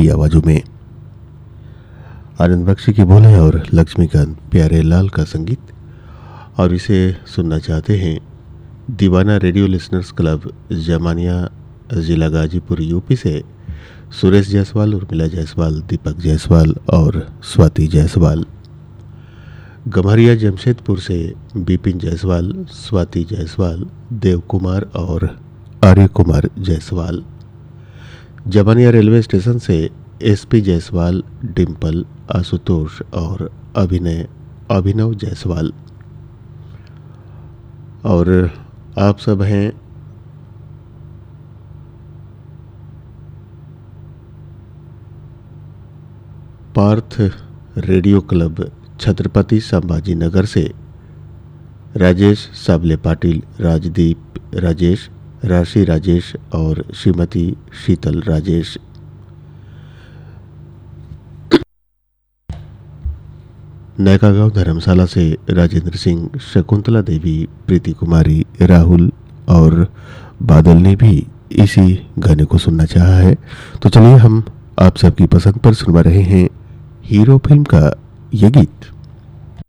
की आवाज़ों में। आनंद बख्शी की बोले और लक्ष्मीकांत प्यारे लाल का संगीत। और इसे सुनना चाहते हैं दीवाना रेडियो लिसनर्स क्लब जमानिया ज़िला गाजीपुर यूपी से सुरेश जायसवाल, उर्मिला जायसवाल, दीपक जायसवाल और स्वाति जायसवाल। गम्हरिया जमशेदपुर से बिपिन जायसवाल, स्वाति जायसवाल, देव कुमार और आर्य कुमार जायसवाल। जमानिया रेलवे स्टेशन से एसपी जायसवाल, डिम्पल, आशुतोष और अभिनव जायसवाल। और आप सब हैं पार्थ रेडियो क्लब छत्रपति संभाजी नगर से राजेश साबले पाटिल, राजदीप राजेश, राशि राजेश और श्रीमती शीतल राजेश। नैका गांव धर्मशाला से राजेंद्र सिंह, शकुंतला देवी, प्रीति कुमारी, राहुल और बादल ने भी इसी गाने को सुनना चाहा है। तो चलिए हम आप सबकी पसंद पर सुनवा रहे हैं हीरो फिल्म का ये गीत।